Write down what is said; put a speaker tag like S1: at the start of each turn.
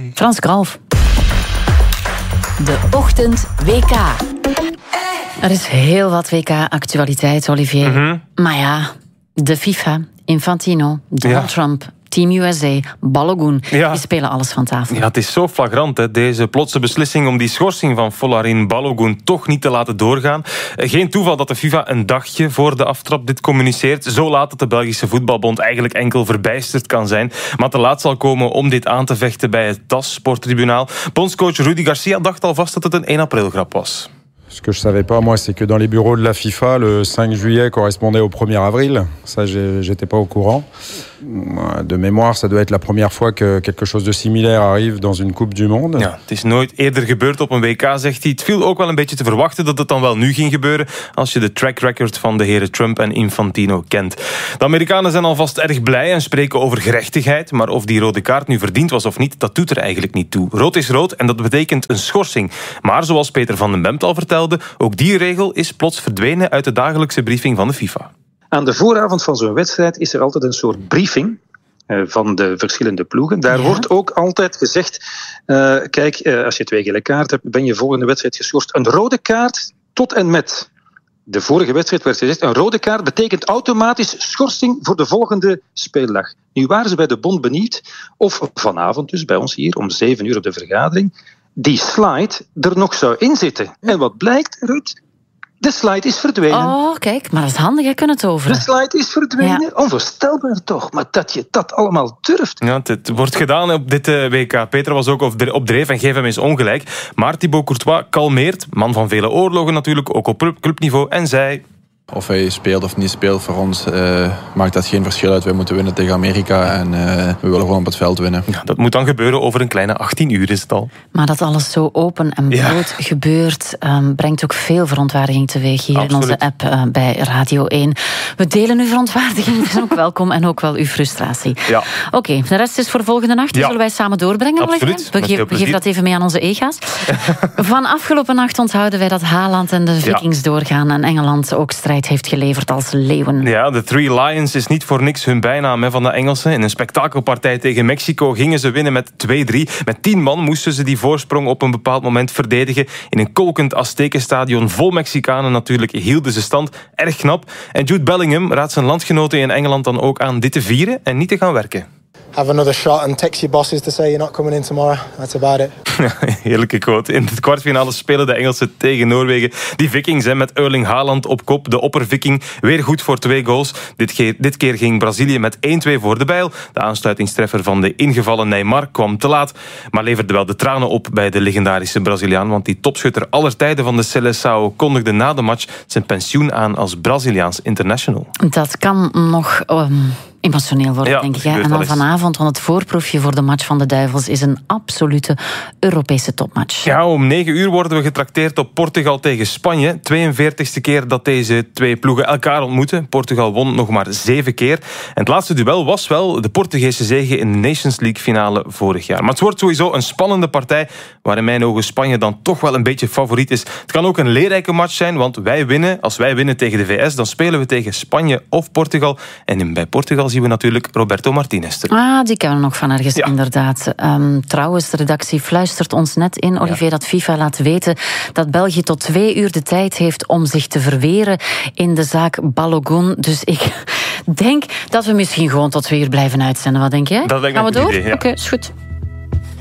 S1: Frans Kralf. De Ochtend WK. Er is heel wat WK-actualiteit, Olivier.
S2: Mm-hmm.
S1: Maar ja, de FIFA, Infantino, Donald Trump, Team USA, Balogun, die spelen alles van tafel.
S2: Ja, het is zo flagrant, hè, deze plotse beslissing om die schorsing van Folarin Balogun toch niet te laten doorgaan. Geen toeval dat de FIFA een dagje voor de aftrap dit communiceert. Zo laat dat de Belgische Voetbalbond eigenlijk enkel verbijsterd kan zijn. Maar te laat zal komen om dit aan te vechten bij het TAS Sporttribunaal. Bondscoach Rudy Garcia dacht alvast dat het een 1 april grap was.
S3: Ce que je savais pas, moi, c'est que dans les bureaux de la FIFA, le 5 juillet correspondait au 1er avril. Ça, j'étais pas au courant. De mémoire, ça doit être la première fois que quelque chose de similaire arrive dans une Coupe du Monde.
S2: Ja, het is nooit eerder gebeurd op een WK, zegt hij. Het viel ook wel een beetje te verwachten dat het dan wel nu ging gebeuren, als je de track record van de heren Trump en Infantino kent. De Amerikanen zijn alvast erg blij en spreken over gerechtigheid, maar of die rode kaart nu verdiend was of niet, dat doet er eigenlijk niet toe. Rood is rood en dat betekent een schorsing. Maar zoals Peter van den Bemt al vertelde, ook die regel is plots verdwenen uit de dagelijkse briefing van de FIFA.
S4: Aan de vooravond van zo'n wedstrijd is er altijd een soort briefing van de verschillende ploegen. Daar wordt ook altijd gezegd, kijk, als je 2 gele kaart hebt, ben je volgende wedstrijd geschorst. Een rode kaart tot en met de vorige wedstrijd werd gezegd, een rode kaart betekent automatisch schorsing voor de volgende speeldag. Nu waren ze bij de bond benieuwd of vanavond dus bij ons hier om 7 uur op de vergadering die slide er nog zou inzitten. En wat blijkt, Ruud? De slide is verdwenen.
S1: Oh, kijk, maar dat is handig, je kunt het over.
S4: De slide is verdwenen. Ja. Onvoorstelbaar toch, maar dat je dat allemaal durft.
S2: Ja, het wordt gedaan op dit WK. Peter was ook op dreef en geef hem eens ongelijk. Maar Thibaut Courtois kalmeert, man van vele oorlogen natuurlijk, ook op clubniveau, en zei...
S5: Of hij speelt of niet speelt, voor ons maakt dat geen verschil uit. Wij moeten winnen tegen Amerika en we willen gewoon op het veld winnen.
S2: Ja, dat moet dan gebeuren over een kleine 18 uur is het al.
S1: Maar dat alles zo open en bloot gebeurt, brengt ook veel verontwaardiging teweeg hier in onze app bij Radio 1. We delen uw verontwaardiging, dus ook welkom en ook wel uw frustratie. Ja. Oké, de rest is voor volgende nacht. Die zullen wij samen doorbrengen.
S2: Absoluut.
S1: We geven dat even mee aan onze ega's. Van afgelopen nacht onthouden wij dat Haaland en de Vikings doorgaan en Engeland ook strijd heeft geleverd als leeuwen.
S2: Ja, de Three Lions is niet voor niks hun bijnaam van de Engelsen. In een spektakelpartij tegen Mexico gingen ze winnen met 2-3. Met 10 man moesten ze die voorsprong op een bepaald moment verdedigen. In een kolkend Aztekenstadion vol Mexicanen natuurlijk hielden ze stand. Erg knap. En Jude Bellingham raadt zijn landgenoten in Engeland dan ook aan dit te vieren en niet te gaan werken.
S6: Have another shot and text your bosses to say you're not coming in tomorrow. That's about it.
S2: Heerlijke quote. In het kwartfinale spelen de Engelsen tegen Noorwegen. Die Vikings met Erling Haaland op kop. De opperviking weer goed voor 2 goals. Dit keer ging Brazilië met 1-2 voor de bijl. De aansluitingstreffer van de ingevallen Neymar kwam te laat. Maar leverde wel de tranen op bij de legendarische Braziliaan. Want die topschutter aller tijden van de Seleção kondigde na de match zijn pensioen aan als Braziliaans international.
S1: Dat kan nog... emotioneel worden, denk ik. En dan vanavond, want het voorproefje voor de match van de Duivels is een absolute Europese topmatch.
S2: Ja, om 9 uur worden we getrakteerd op Portugal tegen Spanje. 42e keer dat deze 2 ploegen elkaar ontmoeten. Portugal won nog maar 7 keer. En het laatste duel was wel de Portugese zege in de Nations League finale vorig jaar. Maar het wordt sowieso een spannende partij, waar in mijn ogen Spanje dan toch wel een beetje favoriet is. Het kan ook een leerrijke match zijn, want als wij winnen tegen de VS, dan spelen we tegen Spanje of Portugal. En bij Portugal zien we natuurlijk Roberto Martinez terug.
S1: Die kennen we nog van ergens, inderdaad. Trouwens, de redactie fluistert ons net in, Olivier, dat FIFA laat weten dat België tot 2 uur de tijd heeft om zich te verweren in de zaak Balogun. Dus ik denk dat we misschien gewoon tot 2 uur blijven uitzenden. Wat denk jij?
S2: Dat denk ik
S1: Gaan we door?
S2: Oké,
S1: is goed.